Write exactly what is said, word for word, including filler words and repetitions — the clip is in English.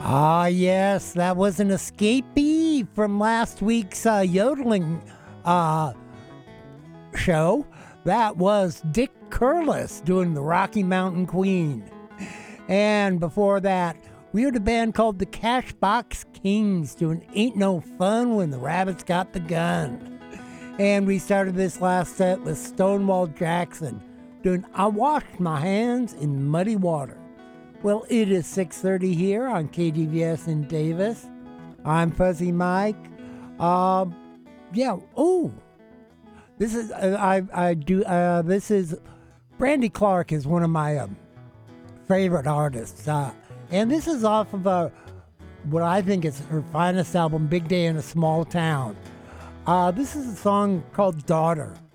Ah, yes, that was an escapee from last week's uh, yodeling uh, show. That was Dick Curless doing the Rocky Mountain Queen. And before that, we heard a band called the Cashbox Kings doing Ain't No Fun When the Rabbits Got the Gun. And we started this last set with Stonewall Jackson doing I Washed My Hands in Muddy Water. Well, it is six thirty here on K D V S in Davis. I'm Fuzzy Mike. Um, yeah. Oh, this is uh, I I do. Uh, this is Brandy Clark is one of my um, favorite artists, uh, and this is off of a what I think is her finest album, Big Day in a Small Town. Uh, this is a song called Daughter.